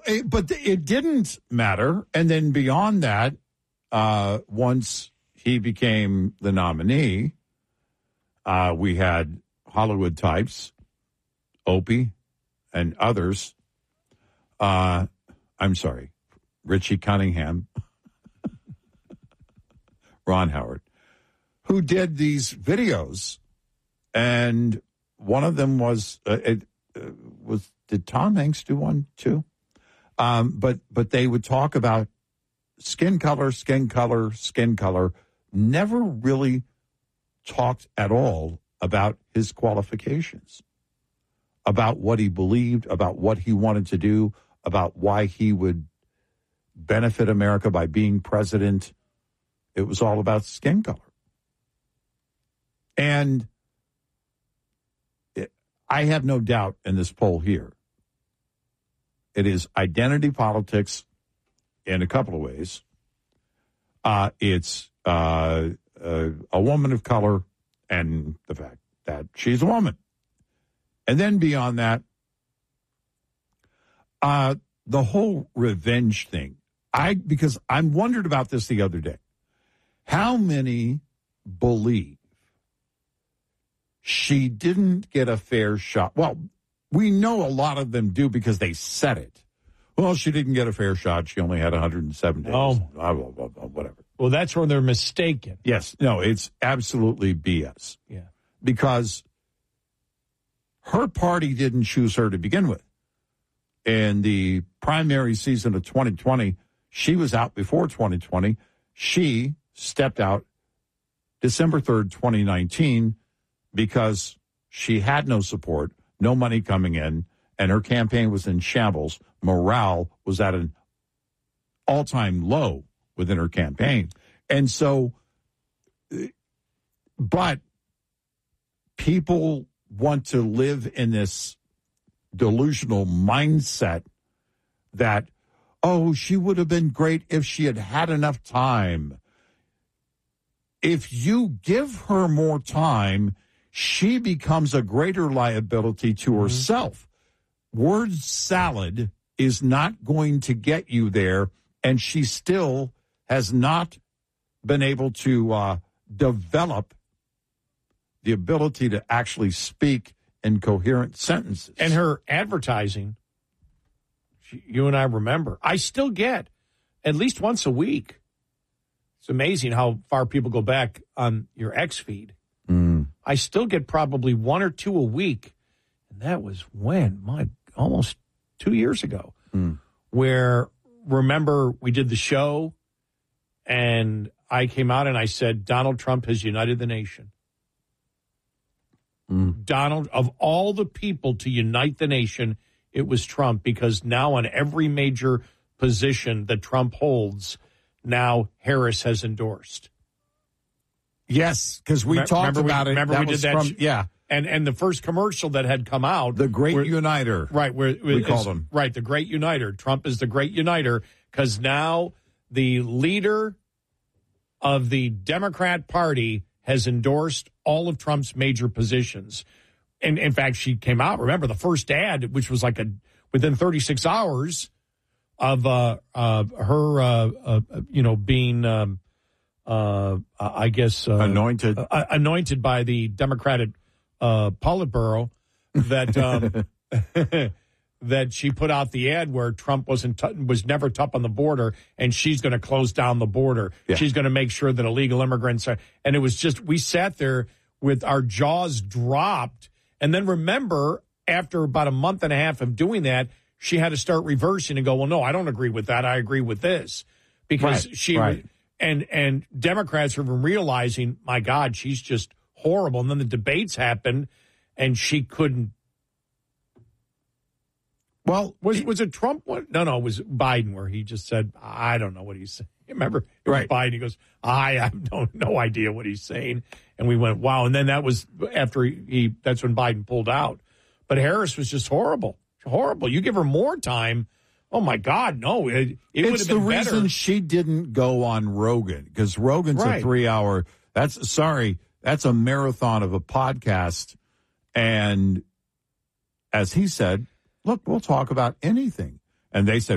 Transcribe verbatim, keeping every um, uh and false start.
it, but it didn't matter. And then beyond that, uh, once he became the nominee, uh, we had Hollywood types, Opie, and others. Uh, I'm sorry, Richie Cunningham, Ron Howard, who did these videos, and one of them was uh, it uh, was did Tom Hanks do one too? Um, but but they would talk about skin color, skin color, skin color. Never really talked at all about his qualifications, about what he believed, about what he wanted to do, about why he would benefit America by being president. It was all about skin color. And it, I have no doubt in this poll here, it is identity politics in a couple of ways. Uh, it's uh, uh, a woman of color and the fact that she's a woman. And then beyond that, uh, the whole revenge thing. I because I wondered about this the other day. How many believe she didn't get a fair shot? Well, we know a lot of them do because they said it. Well, she didn't get a fair shot. She only had one hundred seven days. Oh, blah, blah, blah, blah, whatever. Well, that's where they're mistaken. Yes. No, it's absolutely B S. Yeah. Because her party didn't choose her to begin with. In the primary season of twenty twenty, she was out before twenty twenty. She stepped out December third, twenty nineteen, because she had no support, no money coming in, and her campaign was in shambles. Morale was at an all-time low within her campaign. And so, but people want to live in this delusional mindset that, oh, she would have been great if she had had enough time. If you give her more time, she becomes a greater liability to mm-hmm. herself. Word salad is not going to get you there, and she still has not been able to uh, develop the ability to actually speak in coherent sentences. And her advertising, she, you and I remember, I still get at least once a week. It's amazing how far people go back on your X feed. Mm. I still get probably one or two a week. And that was when? My, almost two years ago. Mm. Where, remember, we did the show, and I came out and I said, Donald Trump has united the nation. Mm. Donald, of all the people to unite the nation, it was Trump, because now on every major position that Trump holds, now Harris has endorsed. Yes, because we remember, talked remember about we, it. Remember that we was did that? From, yeah. And and the first commercial that had come out. The Great where, Uniter. Right. Where, we called him. Right, the Great Uniter. Trump is the Great Uniter, because now the leader of the Democrat Party has endorsed all of Trump's major positions. And in fact, she came out, remember, the first ad, which was like a within thirty-six hours of uh, uh, her, uh, uh, you know, being, um, uh, I guess, uh, anointed, uh, anointed by the Democratic uh, Politburo, that um, that she put out the ad where Trump wasn't t- was never tough on the border, and she's going to close down the border. Yeah. She's going to make sure that illegal immigrants are. And it was just, we sat there with our jaws dropped. And then remember, after about a month and a half of doing that, she had to start reversing and go, well, no, I don't agree with that. I agree with this. Because right, she, right. and and Democrats have been realizing, my God, she's just horrible. And then the debates happened, and she couldn't. Well, was was it Trump? What? No, no, it was Biden, where he just said, I don't know what he's saying. Remember, it was right. Biden. He goes, I have no, no idea what he's saying. And we went, wow. And then that was after he, he, that's when Biden pulled out. But Harris was just horrible. Horrible. You give her more time. Oh, my God, no. It, it would have been better. It's the reason she didn't go on Rogan, because Rogan's right. a three-hour, that's, sorry, that's a marathon of a podcast. And as he said, look, we'll talk about anything. And they said,